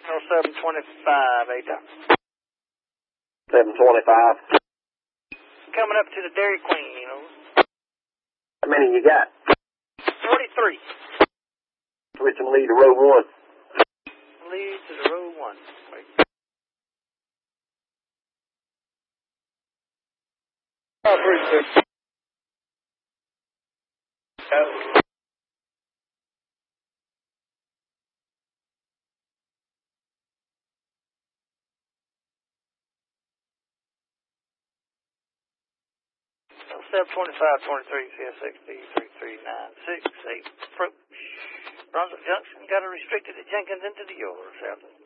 0725, 8. 725. Coming up to the Dairy Queen, you know. How many you got? 43. Switch and lead to row 1. Lead to the row 1. Wait. Oh, 36. Step 25, 23, CSXB 3396, 8. Approach. Brunswick Junction, got a restricted at Jenkins into the Yours, South.